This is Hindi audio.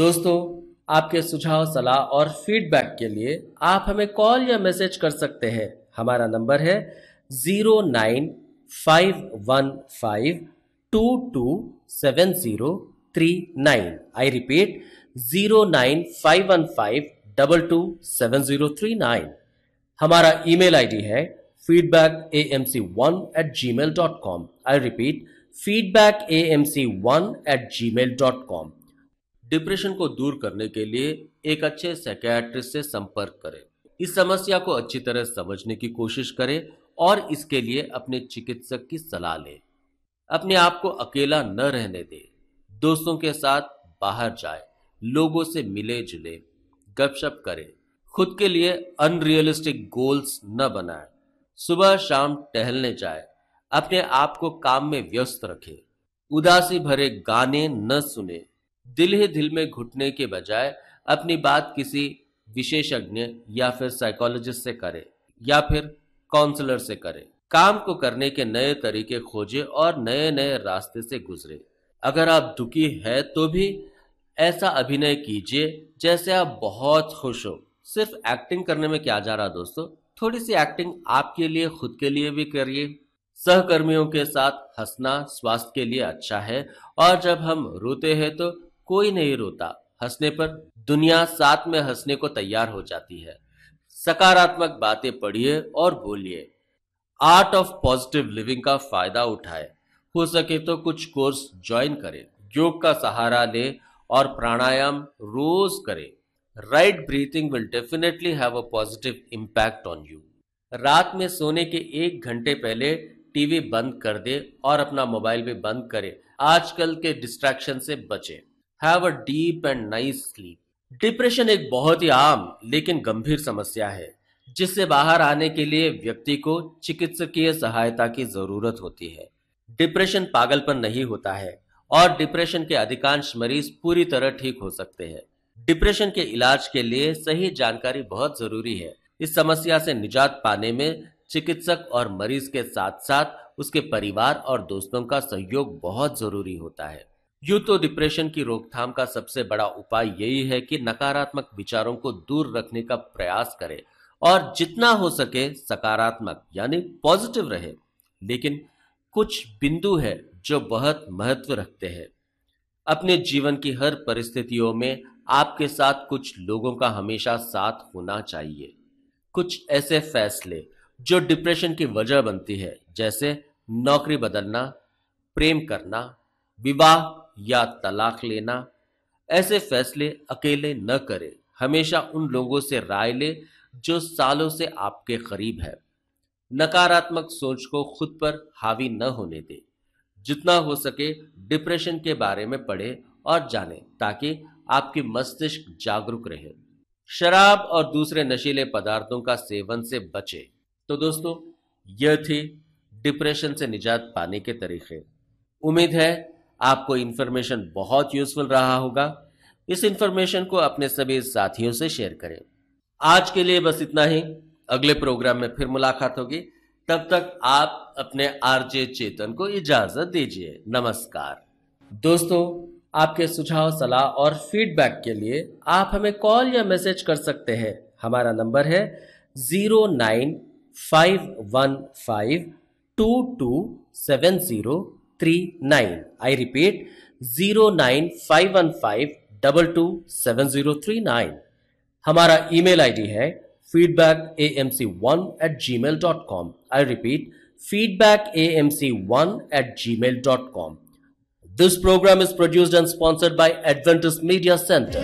दोस्तों, आपके सुझाव, सलाह और फीडबैक के लिए आप हमें कॉल या मैसेज कर सकते हैं। हमारा नंबर है 09515227039। I repeat 09515227039। हमारा ईमेल आईडी है feedbackAMC1@gmail.com। I repeat feedbackAMC1@gmail.com। Depression को दूर करने के लिए एक अच्छे साइकियाट्रिस्ट से संपर्क करें। इस समस्या को अच्छी तरह समझने की कोशिश करें और इसके लिए अपने चिकित्सक की सलाह लें। अपने आप को अकेला न रहने दें। दोस्तों के साथ बाहर जाएं, लोगों से मिले जुले, गपशप करें। खुद के लिए अनरियलिस्टिक गोल्स न बनाएं। सुबह शाम टहलने जाएं। अपने आप को काम में व्यस्त रखें। उदासी भरे गाने न सुने। दिल ही दिल में घुटने के बजाय अपनी बात किसी विशेषज्ञ या फिर साइकोलॉजिस्ट से करें या फिर काउंसलर से करें। काम को करने के नए तरीके खोजें और नए नए रास्ते से गुजरें। अगर आप दुखी हैं तो भी ऐसा अभिनय कीजिए जैसे आप बहुत खुश हो। सिर्फ एक्टिंग करने में क्या जा रहा दोस्तों, थोड़ी सी एक्टिंग आपके लिए, खुद के लिए भी करिए। सहकर्मियों के साथ हंसना स्वास्थ्य के लिए अच्छा है और जब हम रोते हैं तो कोई नहीं रोता। हंसने पर दुनिया साथ में हंसने को तैयार हो जाती है। सकारात्मक बातें पढ़िए और बोलिए। आर्ट ऑफ पॉजिटिव लिविंग का फायदा उठाए। हो सके तो कुछ कोर्स ज्वाइन करें। योग का सहारा लें और प्राणायाम रोज करें। Right breathing will definitely have a positive impact on you. रात में सोने के 1 घंटे पहले टीवी बंद कर दे और अपना मोबाइल भी बंद करें। आजकल के डिस्ट्रैक्शन से बचें। Have a deep and nice sleep. Depression एक बहुत ही आम लेकिन गंभीर समस्या है जिससे बाहर आने के लिए व्यक्ति को चिकित्सकीय सहायता की जरूरत होती है। डिप्रेशन पागलपन नहीं होता है और डिप्रेशन के अधिकांश मरीज पूरी तरह ठीक हो सकते हैं। डिप्रेशन के इलाज के लिए सही जानकारी बहुत जरूरी है। इस समस्या से निजात पाने में चिकित्सक और मरीज के साथ साथ उसके परिवार और दोस्तों का सहयोग बहुत जरूरी होता है। यूं तो डिप्रेशन की रोकथाम का सबसे बड़ा उपाय यही है कि नकारात्मक विचारों को दूर रखने का प्रयास करें और जितना हो सके सकारात्मक यानी पॉजिटिव रहे। लेकिन कुछ बिंदु है जो बहुत महत्व रखते हैं। अपने जीवन की हर परिस्थितियों में आपके साथ कुछ लोगों का हमेशा साथ होना चाहिए। कुछ ऐसे फैसले जो डिप्रेशन की वजह बनती है, जैसे नौकरी बदलना, प्रेम करना, विवाह या तलाक लेना, ऐसे फैसले अकेले न करें। हमेशा उन लोगों से राय लें जो सालों से आपके करीब है। नकारात्मक सोच को खुद पर हावी न होने दें। जितना हो सके डिप्रेशन के बारे में पढ़ें और जानें ताकि आपकी मस्तिष्क जागरूक रहे। शराब और दूसरे नशीले पदार्थों का सेवन से बचें। तो दोस्तों, यह थी डिप्रेशन से निजात पाने के तरीके। उम्मीद है आपको इन्फॉर्मेशन बहुत यूजफुल रहा होगा। इस इन्फॉर्मेशन को अपने सभी साथियों से शेयर करें। आज के लिए बस इतना ही। अगले प्रोग्राम में फिर मुलाकात होगी। तब तक आप अपने आरजे चेतन को इजाजत दीजिए। नमस्कार। दोस्तों, आपके सुझाव, सलाह और फीडबैक के लिए आप हमें कॉल या मैसेज कर सकते हैं। हमारा नंबर है 09515227039। I repeat 09515227039। हमारा ईमेल आईडी है feedbackAMC1@gmail.com। I repeat feedbackAMC1@gmail.com। This program is produced and sponsored by Adventist Media Center.